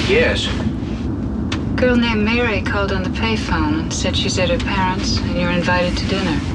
Yes. A girl named Mary called on the payphone and said she's at her parents' and you're invited to dinner.